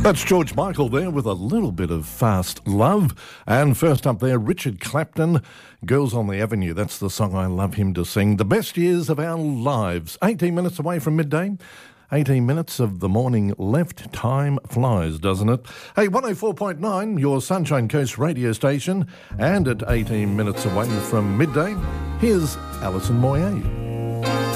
That's George Michael there with a little bit of Fast Love. And first up there, Richard Clapton, Girls on the Avenue. That's the song I love him to sing. The best years of our lives. 18 minutes away from midday. 18 minutes of the morning left. Time flies, doesn't it? Hey, 104.9, your Sunshine Coast radio station. And at 18 minutes away from midday, here's Alison Moyet.